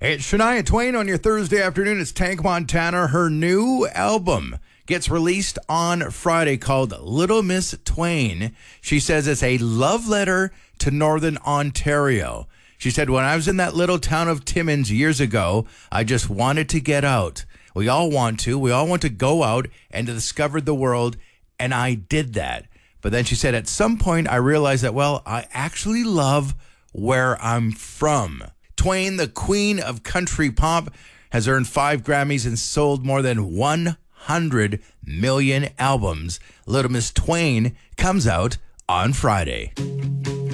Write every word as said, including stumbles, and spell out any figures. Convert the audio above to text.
It's Shania Twain on your Thursday afternoon. It's Tank Montana. Her new album gets released on Friday called Little Miss Twain. She says it's a love letter to Northern Ontario. She said, when I was in that little town of Timmins years ago, I just wanted to get out. We all want to. We all want to go out and to discover the world, and I did that. But then she said, at some point, I realized that, well, I actually love where I'm from. Twain, the queen of country pop, has earned five Grammys and sold more than one hundred million albums. Little Miss Twain comes out on Friday.